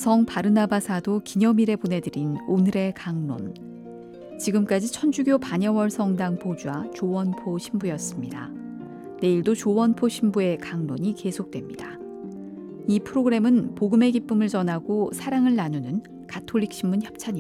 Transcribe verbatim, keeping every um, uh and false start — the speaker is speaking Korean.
성 바르나바 사도 기념일에 보내드린 오늘의 강론. 지금까지 천주교 반야월 성당 보좌 조원포 신부였습니다. 내일도 조원포 신부의 강론이 계속됩니다. 이 프로그램은 복음의 기쁨을 전하고 사랑을 나누는 가톨릭 신문 협찬입니다.